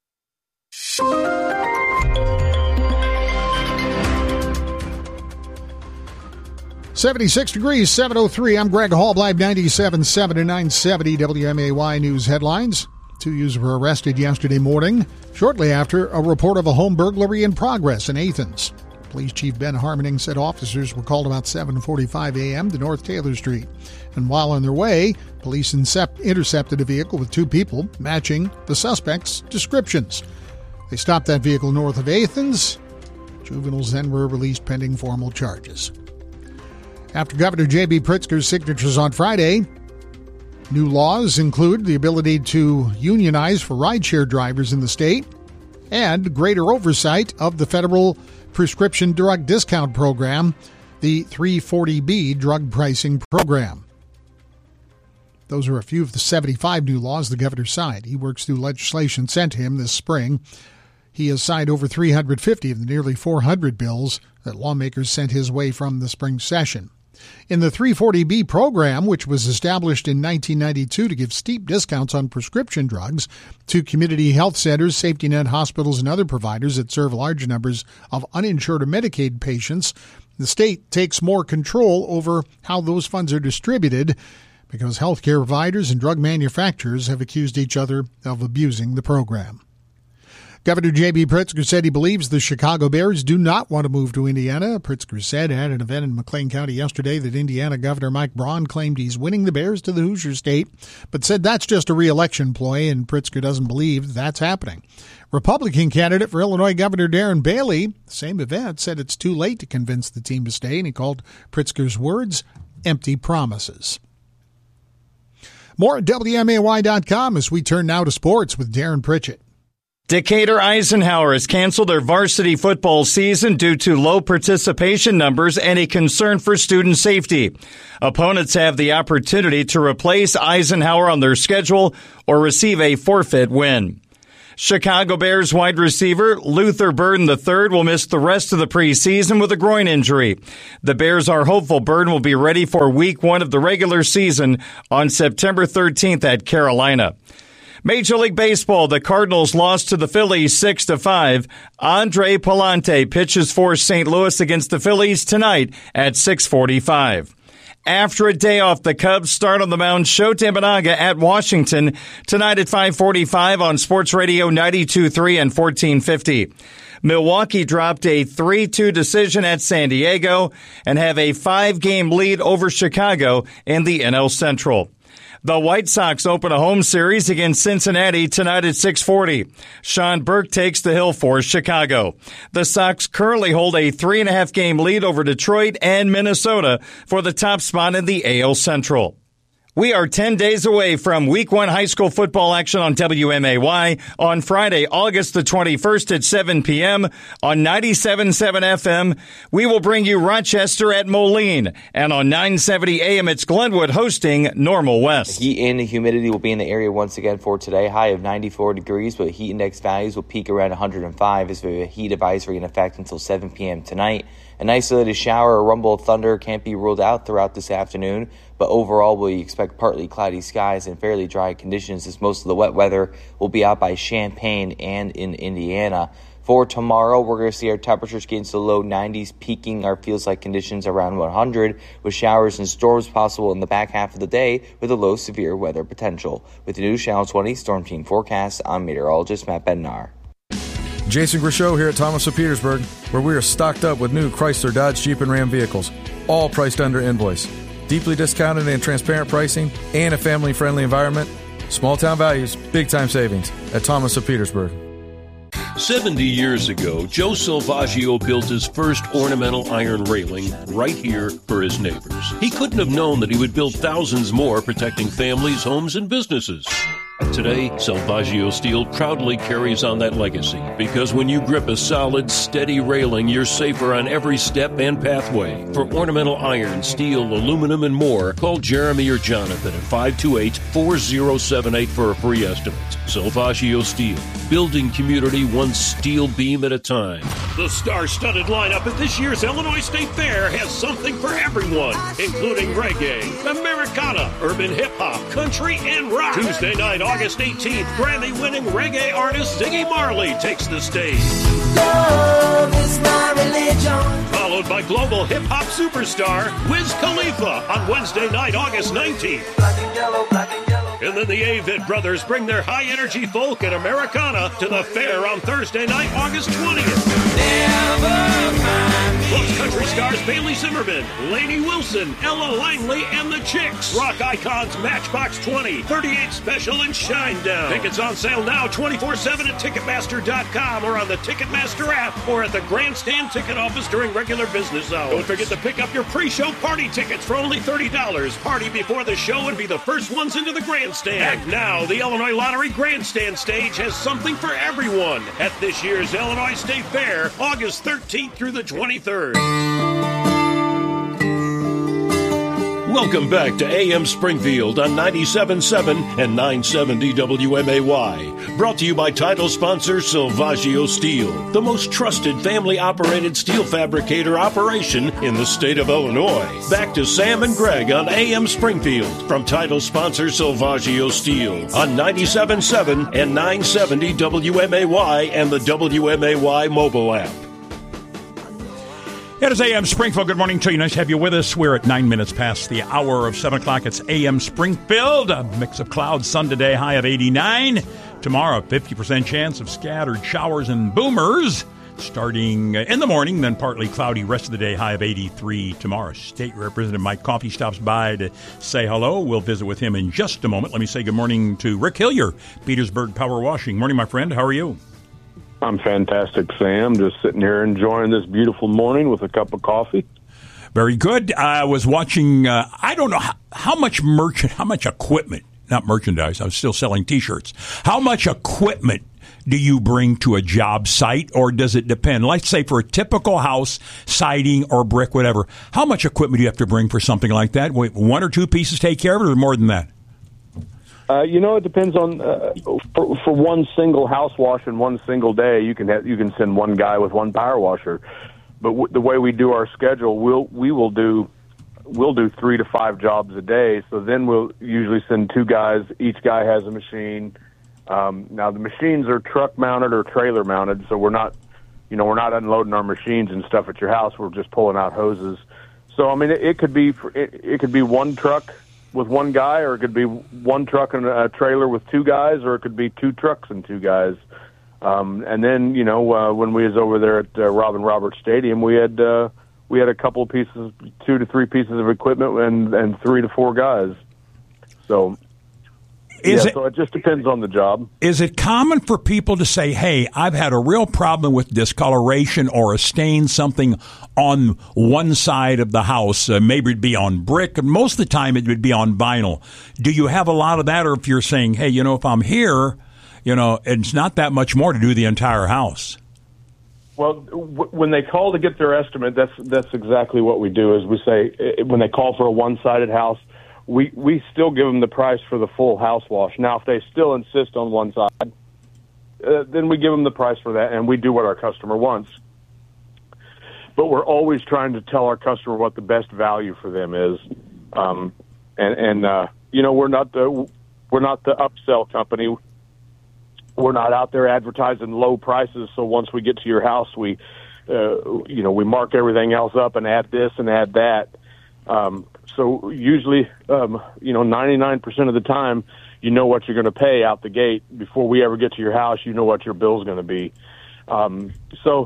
76 degrees, 7:03. I'm Greg Hall, Live 97.7 to 970 WMAY News headlines. 2 youths were arrested yesterday morning, shortly after a report of a home burglary in progress in Athens. Police Chief Ben Harmoning said officers were called about 7:45 a.m. to North Taylor Street. And while on their way, police intercepted a vehicle with 2 people matching the suspects' descriptions. They stopped that vehicle north of Athens. Juveniles then were released pending formal charges. After Governor J.B. Pritzker's signatures on Friday, new laws include the ability to unionize for rideshare drivers in the state and greater oversight of the federal prescription drug discount program, the 340B drug pricing program. Those are a few of the 75 new laws the governor signed. He works through legislation sent to him this spring. He has signed over 350 of the nearly 400 bills that lawmakers sent his way from the spring session. In the 340B program, which was established in 1992 to give steep discounts on prescription drugs to community health centers, safety net hospitals, and other providers that serve large numbers of uninsured or Medicaid patients, the state takes more control over how those funds are distributed because healthcare providers and drug manufacturers have accused each other of abusing the program. Governor J.B. Pritzker said he believes the Chicago Bears do not want to move to Indiana. Pritzker said at an event in McLean County yesterday that Indiana Governor Mike Braun claimed he's winning the Bears to the Hoosier State, but said that's just a re-election ploy, and Pritzker doesn't believe that's happening. Republican candidate for Illinois Governor Darren Bailey, same event, said it's too late to convince the team to stay, and he called Pritzker's words empty promises. More at WMAY.com as we turn now to sports with Darren Pritchett. Decatur Eisenhower has canceled their varsity football season due to low participation numbers and a concern for student safety. Opponents have the opportunity to replace Eisenhower on their schedule or receive a forfeit win. Chicago Bears wide receiver Luther Burden III will miss the rest of the preseason with a groin injury. The Bears are hopeful Burden will be ready for week 1 of the regular season on September 13th at Carolina. Major League Baseball, the Cardinals lost to the Phillies 6-5. Andre Palante pitches for St. Louis against the Phillies tonight at 6:45. After a day off, the Cubs start on the mound Shota Imanaga at Washington tonight at 5:45 on Sports Radio 92.3 and 1450. Milwaukee dropped a 3-2 decision at San Diego and have a 5-game lead over Chicago in the NL Central. The White Sox open a home series against Cincinnati tonight at 6:40. Sean Burke takes the hill for Chicago. The Sox currently hold a 3.5-game lead over Detroit and Minnesota for the top spot in the AL Central. We are 10 days away from Week 1 high school football action on WMAY on Friday, August the 21st at 7 p.m. on 97.7 FM. We will bring you Rochester at Moline, and on 970 AM it's Glenwood hosting Normal West. The heat and the humidity will be in the area once again for today. High of 94 degrees, but heat index values will peak around 105 as we have a heat advisory in effect until 7 p.m. tonight. An isolated shower or rumble of thunder can't be ruled out throughout this afternoon, but overall we expect partly cloudy skies and fairly dry conditions as most of the wet weather will be out by Champaign and in Indiana. For tomorrow, we're going to see our temperatures get into the low 90s, peaking our feels-like conditions around 100, with showers and storms possible in the back half of the day with a low severe weather potential. With the new Channel 20 Storm Team forecast, I'm meteorologist Matt Bednar. Jason Grishow here at Thomas of Petersburg, where we are stocked up with new Chrysler, Dodge, Jeep, and Ram vehicles, all priced under invoice. Deeply discounted and transparent pricing and a family-friendly environment. Small-town values, big-time savings at Thomas of Petersburg. 70 years ago, Joe Salvaggio built his first ornamental iron railing right here for his neighbors. He couldn't have known that he would build thousands more protecting families, homes, and businesses. Today, Salvaggio Steel proudly carries on that legacy because when you grip a solid, steady railing, you're safer on every step and pathway. For ornamental iron, steel, aluminum, and more, call Jeremy or Jonathan at 528-4078 for a free estimate. Salvaggio Steel, building community one steel beam at a time. The star-studded lineup at this year's Illinois State Fair has something for everyone, including reggae, Americana, urban hip-hop, country, and rock. Tuesday night, August 18th, Grammy-winning reggae artist Ziggy Marley takes the stage. Love is my religion. Followed by global hip-hop superstar Wiz Khalifa on Wednesday night, August 19th. Black and yellow, black and yellow. And then the Avid Brothers bring their high-energy folk and Americana to the fair on Thursday night, August 20th. Plus country stars Bailey Zimmerman, Lainey Wilson, Ella Langley, and the Chicks. Rock icons Matchbox 20, 38 Special, and Shinedown. Tickets on sale now 24/7 at Ticketmaster.com or on the Ticketmaster app or at the Grandstand Ticket Office during regular business hours. Don't forget to pick up your pre-show party tickets for only $30. Party before the show and be the first ones into the Grandstand. And now, the Illinois Lottery Grandstand stage has something for everyone at this year's Illinois State Fair, August 13th through the 23rd. Welcome back to AM Springfield on 97.7 and 970 WMAY. Brought to you by title sponsor Salvaggio Steel, the most trusted family-operated steel fabricator operation in the state of Illinois. Back to Sam and Greg on AM Springfield from title sponsor Salvaggio Steel on 97.7 and 970 WMAY and the WMAY mobile app. It is AM Springfield. Good morning to you. Nice to have you with us. We're at 9 minutes past the hour of 7 o'clock. It's AM Springfield. A mix of clouds, sun today, high of 89. Tomorrow, 50% chance of scattered showers and boomers. Starting in the morning, then partly cloudy rest of the day, high of 83 tomorrow. State Representative Mike Coffey stops by to say hello. We'll visit with him in just a moment. Let me say good morning to Rick Hillier, Petersburg Power Washing. Morning, my friend. How are you? I'm fantastic, Sam. Just sitting here enjoying this beautiful morning with a cup of coffee. Very good. I was watching, I don't know how much equipment, not merchandise, I was still selling T-shirts. How much equipment do you bring to a job site, or does it depend? Let's say for a typical house, siding or brick, whatever, how much equipment do you have to bring for something like that? One or two pieces take care of it, or more than that? It depends on for one single house wash in one single day. You can send one guy with one power washer, but the way we do our schedule, we'll do 3 to 5 jobs a day. So then we'll usually send 2 guys. Each guy has a machine. Now the machines are truck mounted or trailer mounted, so we're not unloading our machines and stuff at your house. We're just pulling out hoses. So I mean, it could be one truck with one guy, or it could be one truck and a trailer with 2 guys, or it could be 2 trucks and 2 guys. And then when we was over there at Robin Roberts Stadium, we had a couple of pieces, 2 to 3 pieces of equipment, and 3 to 4 guys. So. So it just depends on the job. Is it common for people to say, hey, I've had a real problem with discoloration or a stain, something on one side of the house? Maybe it'd be on brick, and most of the time it would be on vinyl. Do you have a lot of that, or if you're saying, hey, if I'm here, it's not that much more to do the entire house? Well, when they call to get their estimate, that's exactly what we do. Is we say, when they call for a one-sided house, we still give them the price for the full house wash. Now, if they still insist on one side, then we give them the price for that, and we do what our customer wants. But we're always trying to tell our customer what the best value for them is. We're not the upsell company. We're not out there advertising low prices. So once we get to your house, we mark everything else up and add this and add that. So usually, 99% of the time, you know what you're going to pay out the gate. Before we ever get to your house, you know what your bill's going to be. So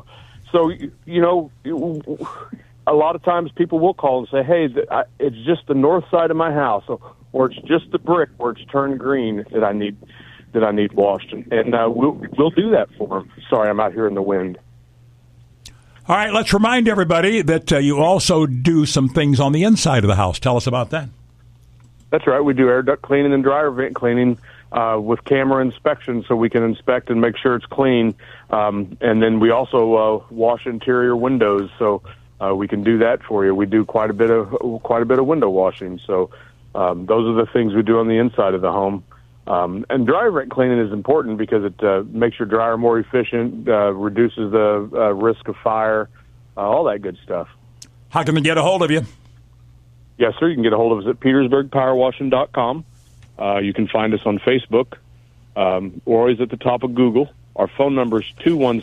a lot of times people will call and say, hey, it's just the north side of my house, or it's just the brick where it's turned green that I need washed. And we'll do that for them. Sorry, I'm out here in the wind. All right, let's remind everybody that you also do some things on the inside of the house. Tell us about that. That's right. We do air duct cleaning and dryer vent cleaning with camera inspection, so we can inspect and make sure it's clean. And then we also wash interior windows, so we can do that for you. We do quite a bit of window washing. So those are the things we do on the inside of the home. And dryer vent cleaning is important because it makes your dryer more efficient, reduces the risk of fire, all that good stuff. How can they get a hold of you? Yes, sir. You can get a hold of us at petersburgpowerwashing.com. You can find us on Facebook. We're always at the top of Google. Our phone number is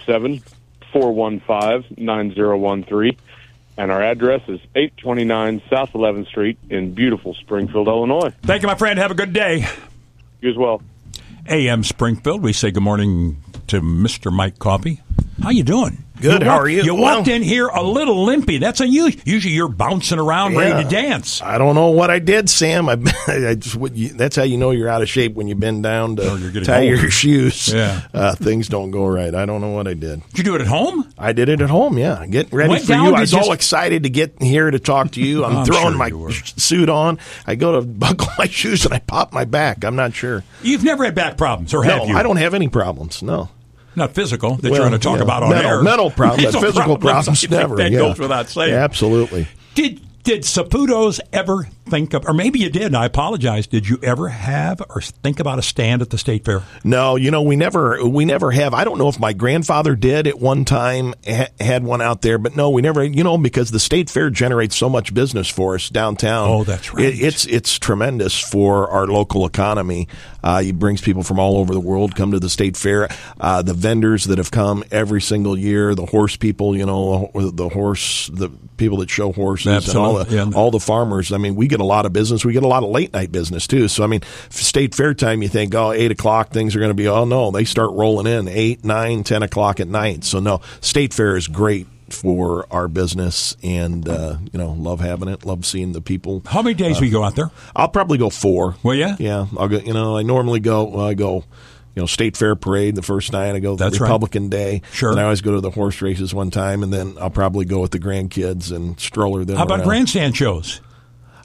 217-415-9013. And our address is 829 South 11th Street in beautiful Springfield, Illinois. Thank you, my friend. Have a good day. You as well. AM Springfield, we say good morning to Mr. Mike Coffey. How you doing? Good. How are you? You walked in here a little limpy. That's unusual. Usually you're bouncing around, ready to dance. I don't know what I did, Sam. That's how you know you're out of shape, when you bend down to tie your shoes. Yeah. Things don't go right. I don't know what I did. Did you do it at home? I did it at home, yeah. Getting ready for you. I was all excited to get here to talk to you. I'm throwing my suit on. I go to buckle my shoes and I pop my back. I'm not sure. You've never had back problems, or have you? No, I don't have any problems, no. Not physical, that you're going to talk about on air. Mental problems, physical problems, never. That goes without saying. Absolutely. Did Saputo's ever think of, or maybe you did, and I apologize, did you ever have or think about a stand at the State Fair? No, we never have. I don't know if my grandfather did at one time, had one out there, but no, we never, because the State Fair generates so much business for us downtown. Oh, that's right. It's tremendous for our local economy. It brings people from all over the world come to the State Fair. The vendors that have come every single year, the horse people, the people that show horses. Absolutely. And all the farmers. I mean, we get a lot of business. We get a lot of late night business too. So, I mean, State Fair time, you think, 8 o'clock, things are going to be, no, they start rolling in 8, 9, 10 o'clock at night. So, no, State Fair is great for our business, and love having it, love seeing the people. How many days will you go out there? I'll probably go 4. Well, yeah? Yeah. I'll go, I normally go, State Fair Parade the first night. I go the Republican Day. Sure. And I always go to the horse races one time, and then I'll probably go with the grandkids and stroller them How about around. grandstand shows?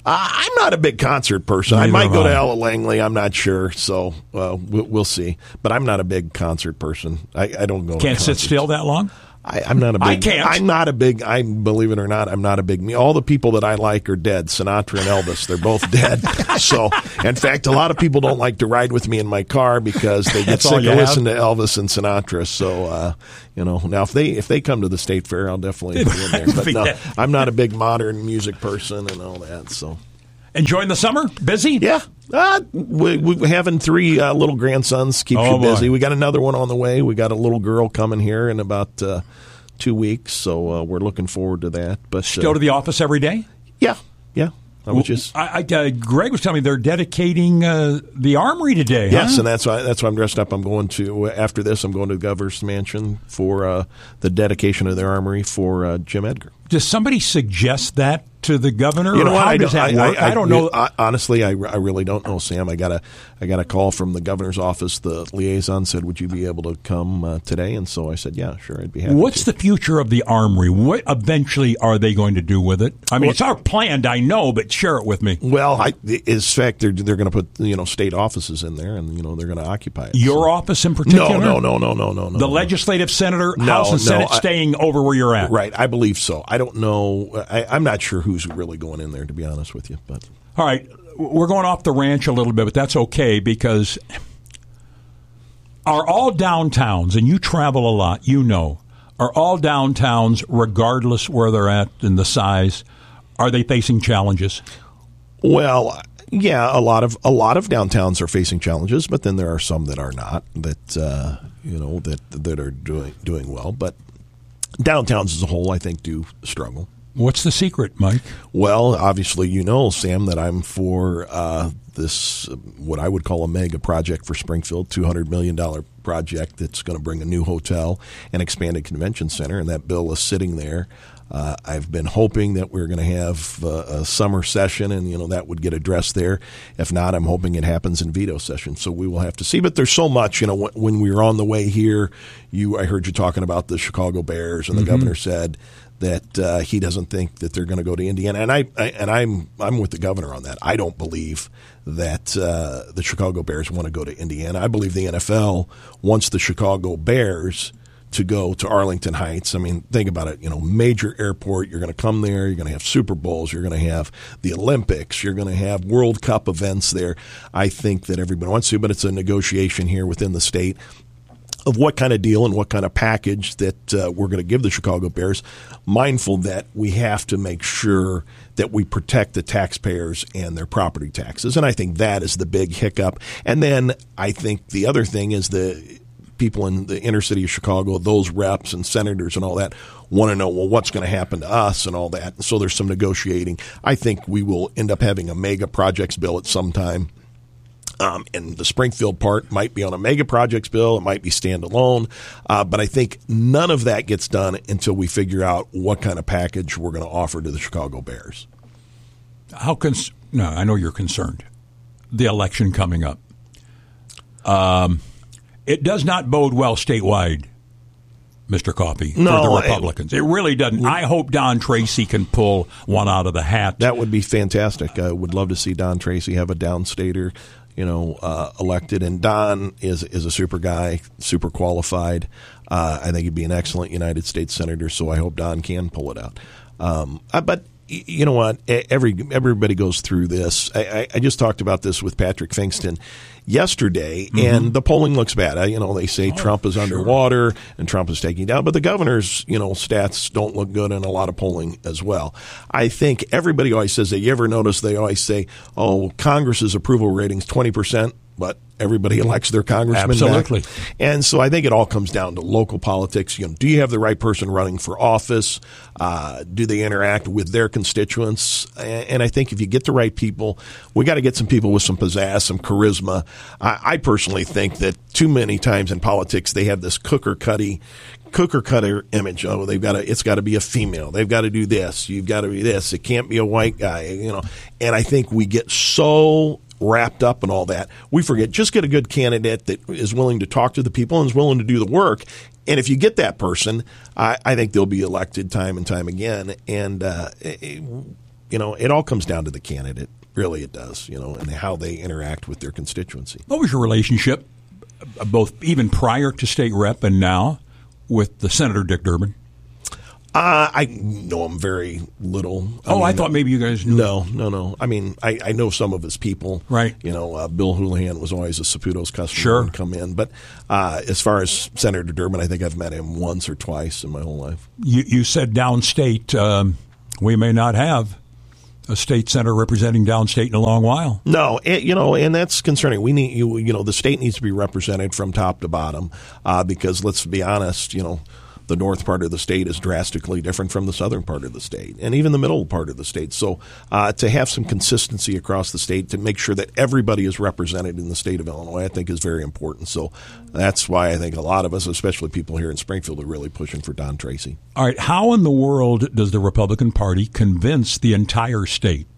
I'm not a big concert person. I might go to Ella Langley. I'm not sure. So we'll see. But I'm not a big concert person. I don't go. Can't sit still that long? I'm not a big. I can't. I'm not a big. Believe it or not, I'm not a big. All the people that I like are dead. Sinatra and Elvis, they're both dead. So, in fact, a lot of people don't like to ride with me in my car because they get sick of listening to Elvis and Sinatra. So, now if they come to the State Fair, I'll definitely be in there. But no, I'm not a big modern music person and all that. So. Enjoying the summer? Busy? Yeah. We're having 3 little grandsons. Keeps you busy. We got another one on the way. We got a little girl coming here in about 2 weeks, so we're looking forward to that. But still to the office every day? Yeah. Greg was telling me they're dedicating the Armory today. Yes, huh? And that's why I'm dressed up. I'm going to after this. I'm going to the governor's mansion for the dedication of the Armory for Jim Edgar. Does somebody suggest that to the governor? You know what? How does that work? I don't know. Honestly, I really don't know, Sam. I got a call from the governor's office. The liaison said, "Would you be able to come today?" And so I said, "Yeah, sure, I'd be happy." What's the future of the Armory? What eventually are they going to do with it? I mean, it's our planned, I know, but share it with me. Well, in fact, they're going to put state offices in there, and they're going to occupy it. Your office in particular? No. The legislative senator, House and Senate staying over where you're at. Right, I believe so. I don't know. I'm not sure who's really going in there, to be honest with you. But all right, we're going off the ranch a little bit, but that's okay because are all downtowns, and you travel a lot, are all downtowns, regardless where they're at and the size, are they facing challenges? Well, yeah, a lot of downtowns are facing challenges, but then there are some that are not that that are doing well. But downtowns as a whole, I think, do struggle. What's the secret, Mike? Well, obviously, Sam, that I'm for this, what I would call a mega project for Springfield, $200 million project that's going to bring a new hotel and expanded convention center, and that bill is sitting there. I've been hoping that we're going to have a summer session and, that would get addressed there. If not, I'm hoping it happens in veto session. So we will have to see. But there's so much, when we were on the way here, I heard you talking about the Chicago Bears, and the governor said that he doesn't think that they're going to go to Indiana. And I'm with the governor on that. I don't believe that the Chicago Bears want to go to Indiana. I believe the NFL wants the Chicago Bears to go to Arlington Heights. I mean, think about it. Major airport. You're going to come there. You're going to have Super Bowls. You're going to have the Olympics. You're going to have World Cup events there. I think that everybody wants to, but it's a negotiation here within the state of what kind of deal and what kind of package that we're going to give the Chicago Bears, mindful that we have to make sure that we protect the taxpayers and their property taxes. And I think that is the big hiccup. And then I think the other thing is the people in the inner city of Chicago, those reps and senators and all that, want to know, well, what's going to happen to us and all that. And so there's some negotiating. I think we will end up having a mega projects bill at some time. And the Springfield part might be on a mega projects bill. It might be standalone. But I think none of that gets done until we figure out what kind of package we're going to offer to the Chicago Bears. No, I know you're concerned. The election coming up. It does not bode well statewide, Mr. Coffey, for the Republicans. It really doesn't. I hope Don Tracy can pull one out of the hat. That would be fantastic. I would love to see Don Tracy have a downstater, elected. And Don is a super guy, super qualified. I think he'd be an excellent United States senator, so I hope Don can pull it out. But you know what? Everybody goes through this. I just talked about this with Patrick Fingston yesterday, and the polling looks bad. They say Trump is underwater and Trump is taking down, but the governor's, stats don't look good in a lot of polling as well. I think everybody always says that. You ever notice they always say, oh, Congress's approval rating's 20%, but everybody elects their congressman. Absolutely. Back. And so I think it all comes down to local politics. Do you have the right person running for office? Do they interact with their constituents? And I think if you get the right people, we got to get some people with some pizzazz, some charisma. I personally think that too many times in politics they have this cooker cutter image. Oh, it's got to be a female. They've got to do this. You've got to be this. It can't be a white guy. And I think we get so wrapped up in all that, we forget, just get a good candidate that is willing to talk to the people and is willing to do the work. And if you get that person, I think they'll be elected time and time again. And it all comes down to the candidate. Really, it does, and how they interact with their constituency. What was your relationship, both even prior to state rep and now, with the Senator Dick Durbin? I know him very little. I thought maybe you guys knew. No. I mean, I know some of his people. Right. Bill Houlihan was always a Saputo's customer. Sure. And come in. But as far as Senator Durbin, I think I've met him once or twice in my whole life. You said downstate. We may not have a state senator representing downstate in a long while. No, and that's concerning. We need the state needs to be represented from top to bottom because let's be honest, the north part of the state is drastically different from the southern part of the state and even the middle part of the state. So to have some consistency across the state to make sure that everybody is represented in the state of Illinois, I think is very important. So that's why I think a lot of us, especially people here in Springfield, are really pushing for Don Tracy. All right. How in the world does the Republican Party convince the entire state?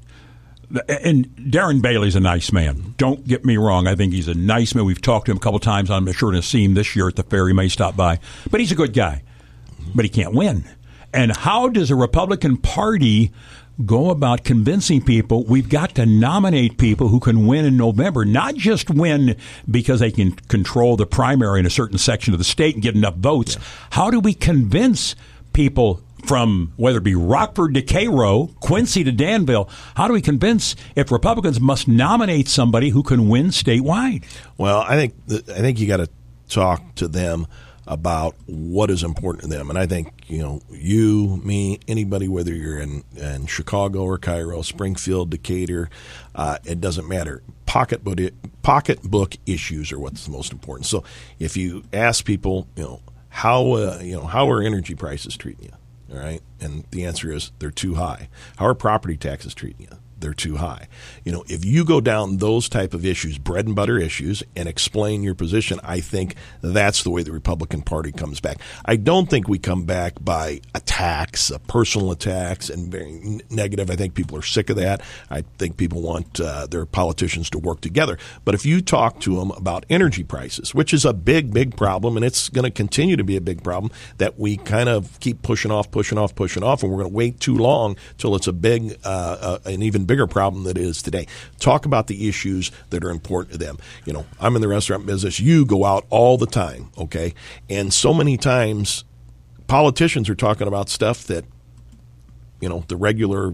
And Darren Bailey's a nice man. Don't get me wrong. I think he's a nice man. We've talked to him a couple times. I'm sure to see him this year at the fair. He may stop by. But he's a good guy. But he can't win. And how does a Republican Party go about convincing people we've got to nominate people who can win in November, not just win because they can control the primary in a certain section of the state and get enough votes? Yeah. How do we convince people from whether it be Rockford to Cairo, Quincy to Danville, how do we convince if Republicans must nominate somebody who can win statewide? Well, I think you got to talk to them about what is important to them. And I think, you, me, anybody, whether you're in Chicago or Cairo, Springfield, Decatur, it doesn't matter. Pocketbook issues are what's the most important. So if you ask people, how are energy prices treating you? All right. And the answer is they're too high. How are property taxes treating you? They're too high. If you go down those type of issues, bread and butter issues, and explain your position, I think that's the way the Republican Party comes back. I don't think we come back by attacks, personal attacks, and very negative. I think people are sick of that. I think people want their politicians to work together. But if you talk to them about energy prices, which is a big, big problem, and it's going to continue to be a big problem that we kind of keep pushing off, and we're going to wait too long till it's a big, an even bigger problem that it is today. Talk about the issues that are important to them. I'm in the restaurant business. You go out all the time, okay? And so many times politicians are talking about stuff that, the regular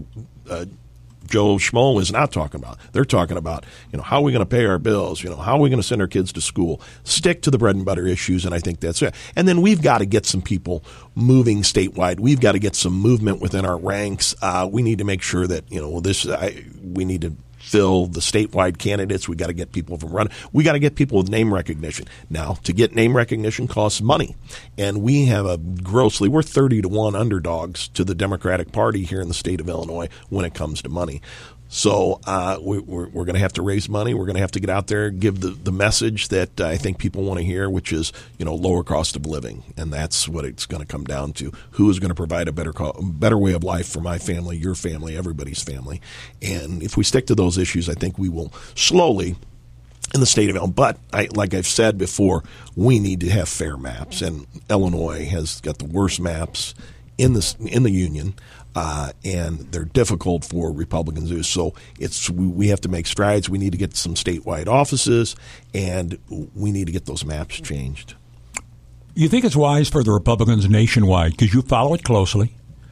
Joe Schmo is not talking about. They're talking about, how are we going to pay our bills? How are we going to send our kids to school? Stick to the bread and butter issues, and I think that's it. And then we've got to get some people moving statewide. We've got to get some movement within our ranks. We need to make sure that, we need to fill the statewide candidates. We got to get people from running. We got to get people with name recognition. Now, to get name recognition costs money, and we have we're 30-1 underdogs to the Democratic Party here in the state of Illinois when it comes to money. So we're going to have to raise money. We're going to have to get out there, give the message that I think people want to hear, which is lower cost of living, and that's what it's going to come down to. Who is going to provide a better way of life for my family, your family, everybody's family? And if we stick to those issues, I think we will slowly in the state of Illinois. But like I've said before, we need to have fair maps, and Illinois has got the worst maps in the union. And they're difficult for Republicans to do. So we have to make strides. We need to get some statewide offices, and we need to get those maps changed. You think it's wise for the Republicans nationwide, because you follow it closely?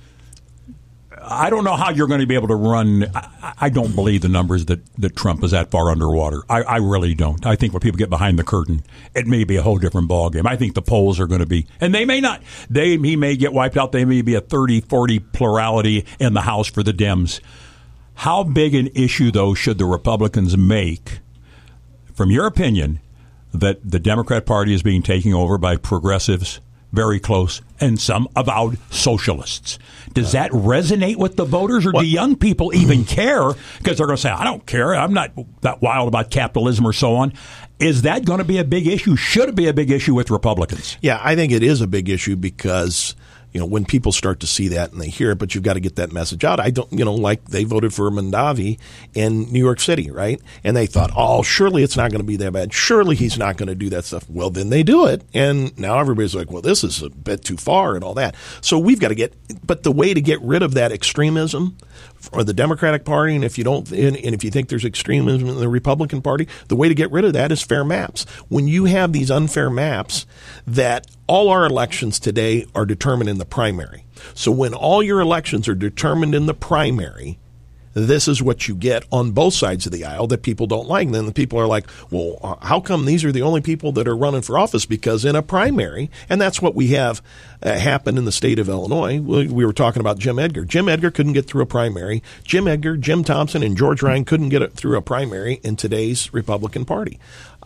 I don't know how you're going to be able to run. I don't believe the numbers that Trump is that far underwater. I really don't. I think when people get behind the curtain, it may be a whole different ballgame. I think the polls are going to be, and they may not. He may get wiped out. They may be a 30-40 plurality in the House for the Dems. How big an issue, though, should the Republicans make, from your opinion, that the Democrat Party is being taken over by progressives, very close, and some avowed socialists? Does that resonate with the voters, or do young people even care? Because they're going to say, I don't care. I'm not that wild about capitalism or so on. Is that going to be a big issue? Should it be a big issue with Republicans? Yeah, I think it is a big issue because, when people start to see that and they hear it, but you've got to get that message out. I don't, like they voted for Mondavi in New York City, right? And they thought, oh, surely it's not going to be that bad. Surely he's not going to do that stuff. Well, then they do it. And now everybody's like, well, this is a bit too far and all that. So we've got to but the way to get rid of that extremism for the Democratic Party, and if you don't, and if you think there's extremism in the Republican Party, the way to get rid of that is fair maps. When you have these unfair maps, that all our elections today are determined in the primary. So when all your elections are determined in the primary, this is what you get on both sides of the aisle that people don't like. And then the people are like, well, how come these are the only people that are running for office? Because in a primary, and that's what we have happen in the state of Illinois. We were talking about Jim Edgar. Jim Edgar couldn't get through a primary. Jim Edgar, Jim Thompson, and George Ryan couldn't get it through a primary in today's Republican Party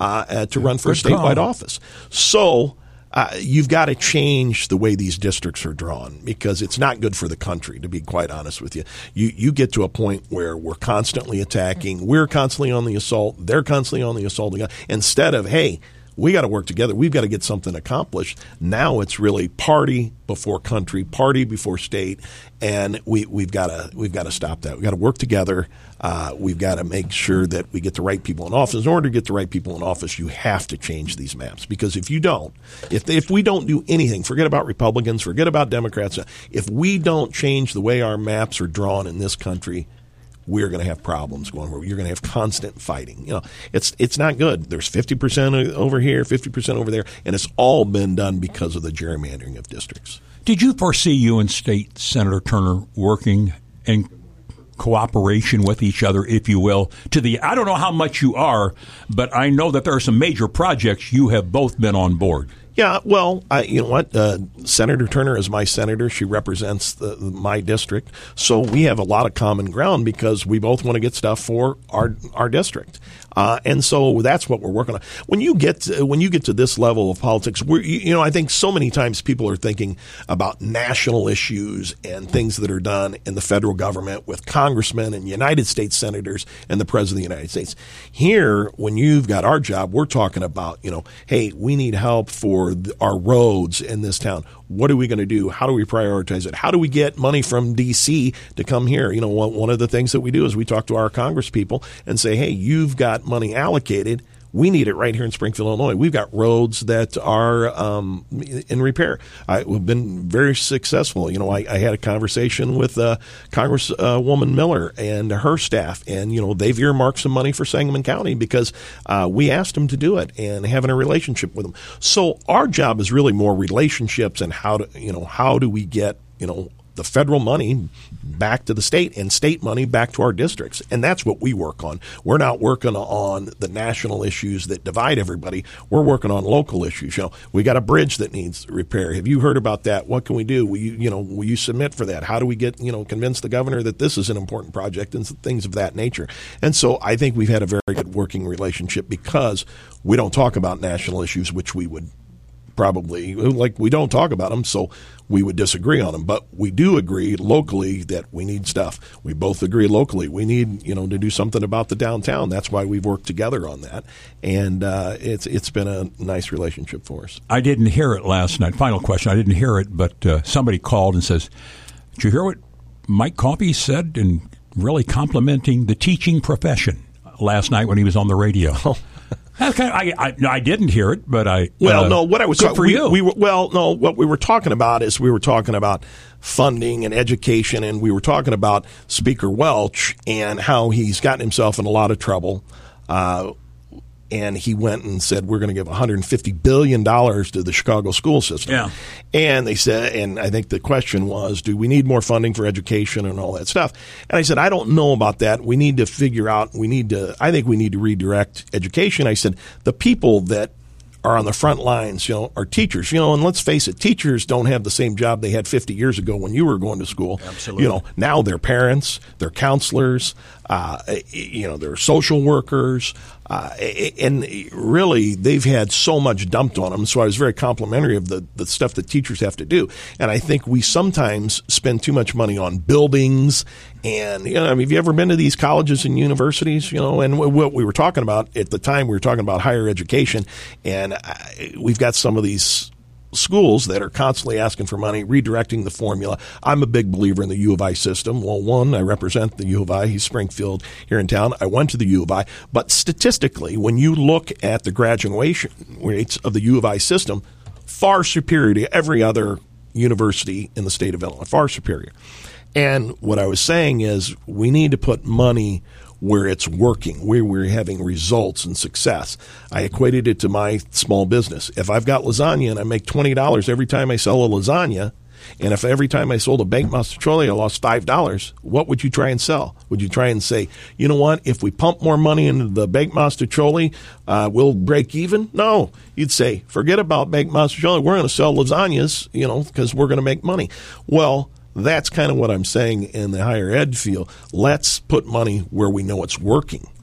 to run for a statewide office. So you've got to change the way these districts are drawn, because it's not good for the country, to be quite honest with you. You get to a point where we're constantly attacking. We're constantly on the assault. They're constantly on the assault. Instead of, hey, we got to work together. We've got to get something accomplished. Now it's really party before country, party before state, and we've got to stop that. We've got to work together. We've got to make sure that we get the right people in office. In order to get the right people in office, you have to change these maps, because if you don't, if we don't do anything, forget about Republicans, forget about Democrats. If we don't change the way our maps are drawn in this country, we're going to have problems going forward. You're going to have constant fighting. It's not good. There's 50% over here, 50% over there, and it's all been done because of the gerrymandering of districts. Did you foresee you and State Senator Turner working in cooperation with each other, if you will, I don't know how much you are, but I know that there are some major projects you have both been on board. Yeah, well, you know what? Senator Turner is my senator. She represents my district. So we have a lot of common ground because we both want to get stuff for our district. And so that's what we're working on. When you get to this level of politics, I think so many times people are thinking about national issues and things that are done in the federal government with congressmen and United States senators and the President of the United States. Here, when you've got our job, we're talking about, hey, we need help for our roads in this town. What are we going to do? How do we prioritize it? How do we get money from D.C. to come here? One of the things that we do is we talk to our Congress people and say, hey, you've got money allocated. We need it right here in Springfield, Illinois. We've got roads that are in repair. We've been very successful. I had a conversation with Congresswoman Miller and her staff, and, they've earmarked some money for Sangamon County because we asked them to do it and having a relationship with them. So our job is really more relationships and how do we get, the federal money back to the state and state money back to our districts. And that's what we work on. We're not working on the national issues that divide everybody. We're working on local issues. We got a bridge that needs repair. Have you heard about that? What can we do? Will you submit for that? How do we get, convince the governor that this is an important project and things of that nature? And so I think we've had a very good working relationship because we don't talk about national issues, which we would probably, we don't talk about them, so we would disagree on them. But we do agree locally that we need stuff. We both agree locally we need, to do something about the downtown. That's why we've worked together on that. And it's been a nice relationship for us. I didn't hear it last night. Final question. I didn't hear it, but somebody called and says, did you hear what Mike Coffey said in really complimenting the teaching profession last night when he was on the radio? I didn't hear it, but what we were talking about is we were talking about funding and education, and we were talking about Speaker Welch and how he's gotten himself in a lot of trouble. And he went and said, we're going to give $150 billion to the Chicago school system. Yeah. And they said, and I think the question was, do we need more funding for education and all that stuff? And I said, I don't know about that. We need to figure out, I think we need to redirect education. I said, the people that are on the front lines, are teachers, and let's face it, teachers don't have the same job they had 50 years ago when you were going to school. Absolutely. Now they're parents, they're counselors, they're social workers, and really they've had so much dumped on them. So I was very complimentary of the stuff that teachers have to do. And I think we sometimes spend too much money on buildings. And, have you ever been to these colleges and universities, and what we were talking about at the time, we were talking about higher education. And we've got some of these schools that are constantly asking for money, redirecting the formula. I'm a big believer in the U of I system. Well, one, I represent the U of I. He's Springfield here in town. I went to the U of I. But statistically, when you look at the graduation rates of the U of I system, far superior to every other university in the state of Illinois, far superior. And what I was saying is we need to put money where it's working, where we're having results and success. I equated it to my small business. If I've got lasagna and I make $20 every time I sell a lasagna, and if every time I sold a baked mastroccioli I lost $5, what would you try and sell? Would you try and say, you know what, if we pump more money into the baked mastroccioli, we'll break even? No. You'd say, forget about baked mastroccioli. We're going to sell lasagnas, because we're going to make money. Well, that's kind of what I'm saying in the higher ed field. Let's put money where we know it's working.